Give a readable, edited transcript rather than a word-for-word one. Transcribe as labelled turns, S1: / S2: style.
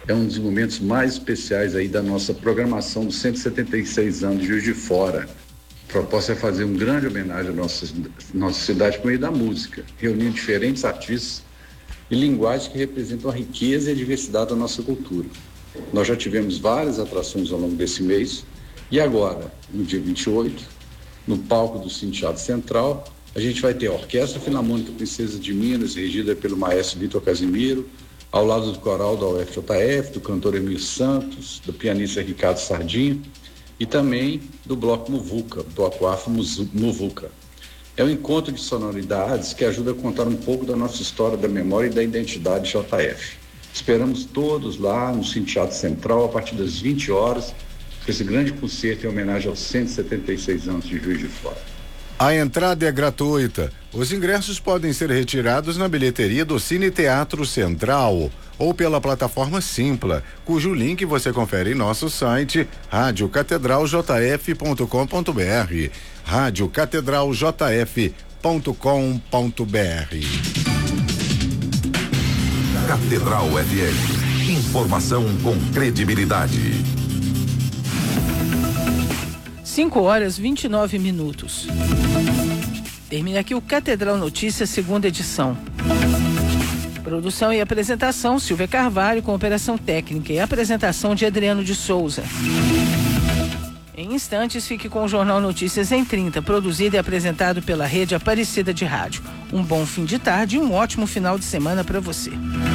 S1: é um dos momentos mais especiais aí da nossa programação dos 176 anos de Juiz de Fora. A proposta é fazer uma grande homenagem à nossa cidade por meio da música, reunindo diferentes artistas e linguagens que representam a riqueza e a diversidade da nossa cultura. Nós já tivemos várias atrações ao longo desse mês e agora, no dia 28, no palco do Cine Teatro Central, a gente vai ter a Orquestra Filarmônica Princesa de Minas, regida pelo maestro Vitor Casimiro, ao lado do coral da UFJF, do cantor Emir Santos, do pianista Ricardo Sardinha e também do Bloco Muvuca, do Aquafo Muvuca. É um encontro de sonoridades que ajuda a contar um pouco da nossa história, da memória e da identidade JF. Esperamos todos lá no Cine Teatro Central a partir das 20 horas, com esse grande concerto em homenagem aos 176 anos de Juiz de Fora.
S2: A entrada é gratuita. Os ingressos podem ser retirados na bilheteria do Cine Teatro Central ou pela plataforma Simpla, cujo link você confere em nosso site radiocatedraljf.com.br, radiocatedraljf.com.br.
S3: Catedral FM, informação com credibilidade.
S4: 5h29. Termina aqui o Catedral Notícias, segunda edição. Produção e apresentação, Silvia Carvalho, com operação técnica e apresentação de Adriano de Souza. Em instantes, fique com o Jornal Notícias em 30, produzido e apresentado pela Rede Aparecida de Rádio. Um bom fim de tarde e um ótimo final de semana para você.